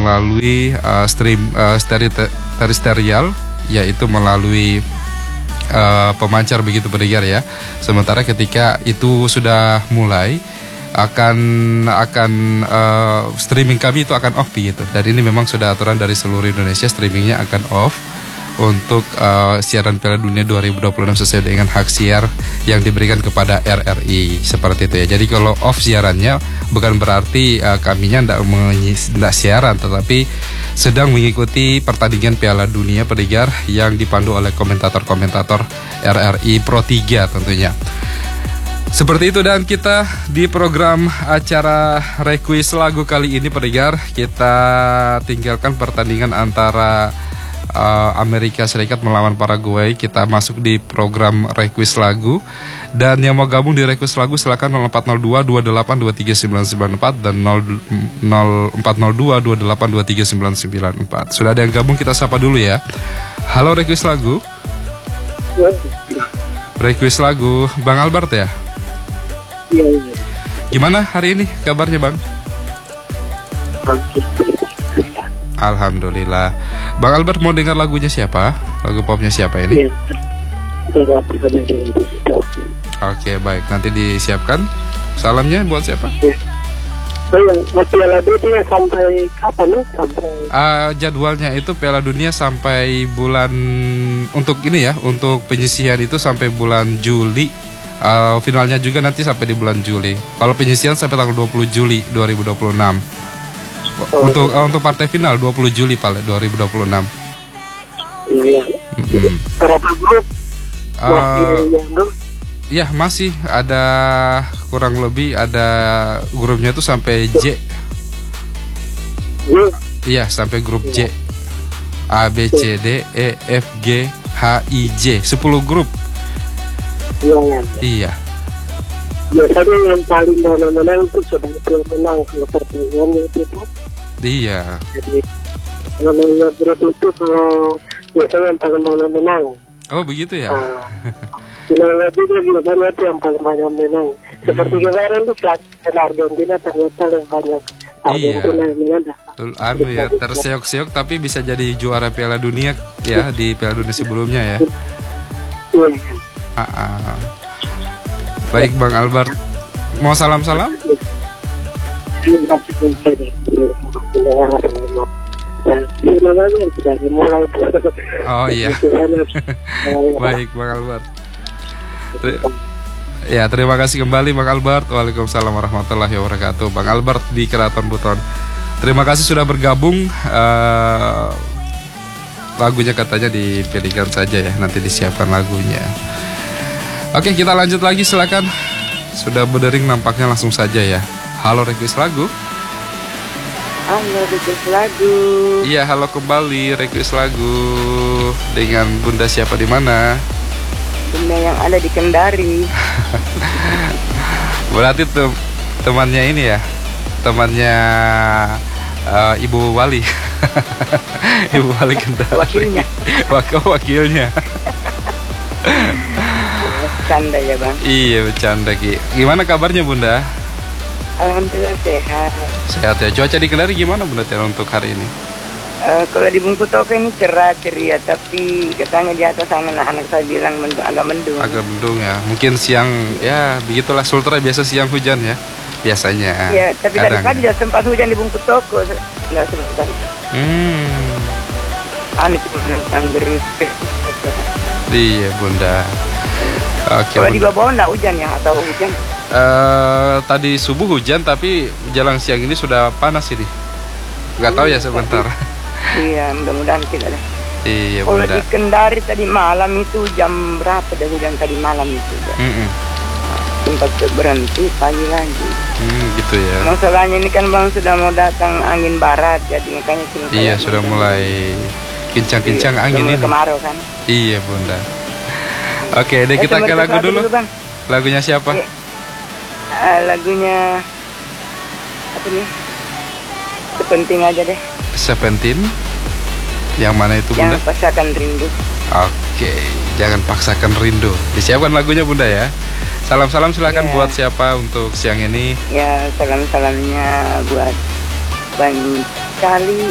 melalui stream terestrial, yaitu melalui pemancar begitu pendengar ya. Sementara ketika itu sudah mulai akan streaming kami itu akan off begitu. Dan ini memang sudah aturan dari seluruh Indonesia, streamingnya akan off untuk siaran Piala Dunia 2026 sesuai dengan hak siar yang diberikan kepada RRI seperti itu ya. Jadi kalau off siarannya bukan berarti kaminya tidak siaran, tetapi sedang mengikuti pertandingan Piala Dunia pendengar yang dipandu oleh komentator-komentator RRI Pro 3 tentunya. Seperti itu, dan kita di program acara Request Lagu kali ini pendengar, kita tinggalkan pertandingan antara Amerika Serikat melawan Paraguay. Kita masuk di program Request Lagu. Dan yang mau gabung di Request Lagu silakan 0402 28 23994 dan 0402 28 23994. Sudah ada yang gabung, kita sapa dulu ya. Halo Request Lagu. Request Lagu, Bang Albert ya? Iya. Gimana hari ini kabarnya Bang? Alhamdulillah. Bang Albert mau dengar lagunya siapa? Lagu popnya siapa ini? Oke, baik. Nanti disiapkan. Salamnya buat siapa? Piala Dunia sampai kapan nih? Jadwalnya itu Piala Dunia sampai bulan, untuk ini ya, untuk penyisihan itu sampai bulan Juli. Finalnya juga nanti sampai di bulan Juli. Kalau penyisihan sampai tanggal 20 Juli 2026. Untuk partai final 20 Juli Pak 2026. Iya. Berapa grup? Ya masih ada, kurang lebih ada grupnya itu sampai J. Iya, sampai grup J. A B C D E F G H I J, 10 grup. Iya. Biasanya yang paling menang itu sudah menang kalau pertandingan itu. Iya. Jadi namanya grup itu kalau biasanya yang paling menang. Oh begitu ya. Finalnya juga itu yang paling banyak menang. Seperti kemarin itu Argentina ternyata yang banyak. Argentina yang menang. Anu ya, terseok-seok tapi bisa jadi juara Piala Dunia ya di Piala Dunia sebelumnya ya. Baik Bang Albert, mau salam-salam? Oh iya. Baik Bang Albert. Ya, terima kasih kembali Bang Albert. Waalaikumsalam warahmatullahi wabarakatuh. Bang Albert di Keraton Buton. Terima kasih sudah bergabung. Lagunya katanya dipilihkan saja ya, nanti disiapkan lagunya. Oke, kita lanjut lagi, silakan. Sudah berdering nampaknya, langsung saja ya. Halo Request Lagu. Halo Request Lagu. Iya, halo kembali Request Lagu. Dengan Bunda siapa di mana? Bunda yang ada di Kendari. Berarti temannya ini ya, temannya Ibu Wali. Ibu Wali Kendari. Wakilnya. Wakilnya. Bercanda ya Bang. Iya bercanda Ki. Gimana kabarnya Bunda? Alhamdulillah sehat. Sehat ya. Cuaca di Kendari gimana Bunda untuk hari ini? Kalau di Bungkutoke ini cerah ceria, tapi katanya di atas sana anak saya bilang agak mendung. Agak mendung ya. Mungkin siang ya begitulah, Sultra biasa siang hujan ya. Biasanya. Iya, tapi tadi sudah sempat hujan di Bungkutoko. Nggak sempat. Anu cuma tentang berisik. Iya Bunda. Oke. Kalau di bawah enggak hujan ya atau hujan? Tadi subuh hujan, tapi jelang siang ini sudah panas ini. Nggak tahu ya sebentar. Iya, mudah-mudahan tidak ada. Iya Kalau Bunda. di Kendari tadi malam itu jam berapa dah hujan tadi malam itu? Sempat berhenti pagi lagi. Gitu ya. Masalahnya ini kan Bang sudah mau datang angin barat, jadi makanya iya sudah mulai kincang-kincang angin ini. Kemarau kan. Iya Bunda. Oke, deh kita ke lagu dulu. Lagunya siapa? Lagunya apa nih? Sepenting aja deh. Sepentin. Yang mana itu Bunda? Jangan paksakan rindu. Oke, jangan paksakan rindu. Disiapkan lagunya Bunda ya. Salam-salam silakan buat siapa untuk siang ini? Ya, salam-salamnya buat Bang Kali